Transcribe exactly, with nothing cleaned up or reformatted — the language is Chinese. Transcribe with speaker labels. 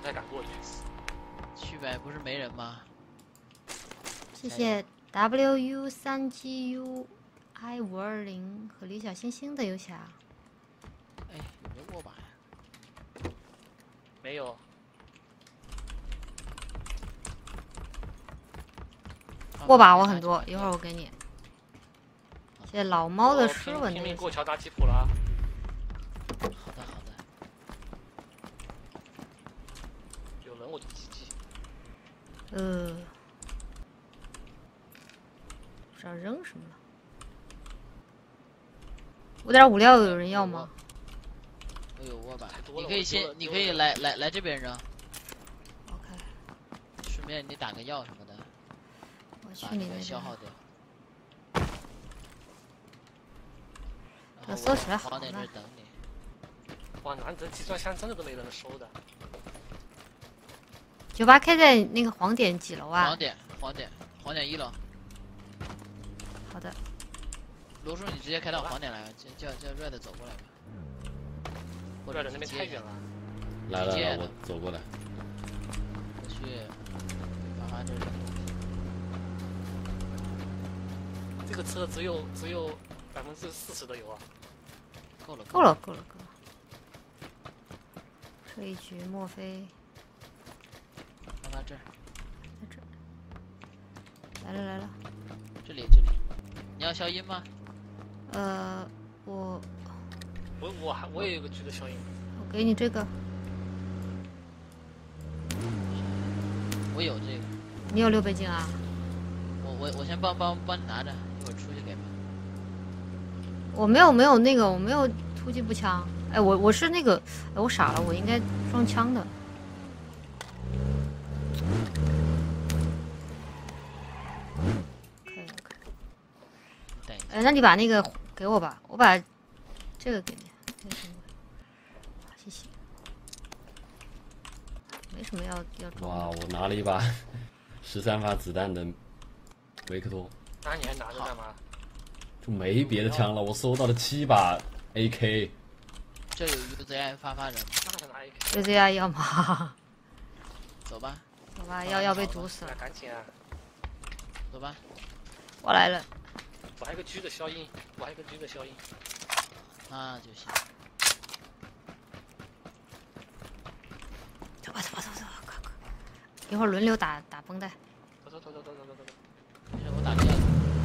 Speaker 1: 太敢过去。
Speaker 2: 去呗，不是没人吗？
Speaker 3: 谢谢 W U 三 G U I 五二零和李小星星的游侠。
Speaker 2: 哎，有没有握把呀？
Speaker 1: 没有。
Speaker 3: 握把我很多，一会儿我给你。谢谢老猫的诗文
Speaker 1: 拼
Speaker 3: 的
Speaker 1: 命过桥打吉普了。
Speaker 2: 好的好的。
Speaker 1: 有人我就鸡鸡。
Speaker 3: 呃，不知道扔什么了。五点五料有人要吗？
Speaker 2: 我有握把，
Speaker 1: 你
Speaker 2: 可以先，你可以来来来这边扔。
Speaker 3: OK。
Speaker 2: 顺便你打个药什么的。
Speaker 3: 我去你那
Speaker 2: 消耗掉。
Speaker 3: 要搜起来好
Speaker 2: 黄点这
Speaker 3: 慢。
Speaker 2: 等你。
Speaker 1: 哇，难得集装箱真的都没人收的。
Speaker 3: 九八 K 在那个黄点几楼啊？
Speaker 2: 黄点，黄点，黄点一楼。
Speaker 3: 好的。
Speaker 2: 罗叔，你直接开到黄点来，叫叫 Red 走过来吧。或者
Speaker 1: Red 那边太远了。
Speaker 4: 来了来了，我走过来。
Speaker 2: 我去麻烦这人。
Speaker 1: 这个车只有只有百分之四十的油啊。
Speaker 2: 够了
Speaker 3: 够了够了够了。这一局莫非？
Speaker 2: 麻烦这儿。
Speaker 3: 在这儿。来了来了。
Speaker 2: 这里这里。你要消音吗？
Speaker 3: 呃，我。
Speaker 1: 我我还我也有个橘的消音。
Speaker 3: 我给你这个。
Speaker 2: 我有这个。
Speaker 3: 你有六倍镜啊？
Speaker 2: 我我我先帮帮帮你拿着，一会儿出去给吧。
Speaker 3: 我没有没有那个，我没有突击步枪。哎，我我是那个，哎，我傻了，我应该装枪的。可以了可以。
Speaker 2: 等一下。
Speaker 3: 哎，那你把那个给我吧，我把这个给你。谢谢。没什么要要装。
Speaker 4: 哇，我拿了一把十三发子弹的维克多。
Speaker 1: 那你还拿着干嘛？
Speaker 4: 就没别的枪了，我收到了七把 A K。
Speaker 2: 这有 U Z I 发发人。
Speaker 1: 那拿 A K。
Speaker 3: U Z I 要吗？
Speaker 2: 走吧。
Speaker 3: 走吧，要要被毒死了。
Speaker 1: 赶紧啊！
Speaker 2: 走吧。
Speaker 3: 我来了。
Speaker 1: 我还有个狙的消音，我还有个狙的消音。
Speaker 2: 那就行。
Speaker 3: 走吧走吧走吧走吧，快快！一会儿轮流打打绷带。
Speaker 1: 走走走走走走走走。